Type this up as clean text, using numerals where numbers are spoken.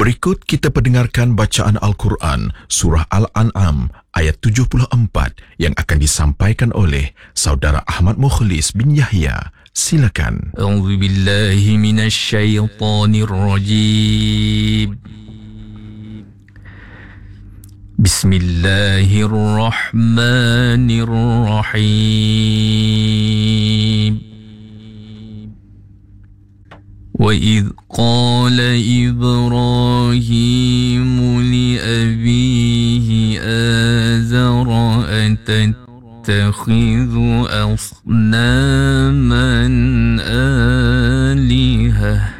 Berikut kita pendengarkan bacaan Al-Quran Surah Al-An'am ayat 74 yang akan disampaikan oleh Saudara Ahmad Mukhlis bin Yahya. Silakan. A'udzu billahi minasyaitonir rajim. Bismillahirrahmanirrahim. وَإِذْ قَالَ إِبْرَاهِيمُ لِأَبِيهِ آزَرَ أَتَتَّخِذُ أَصْنَامًا آلِهَةً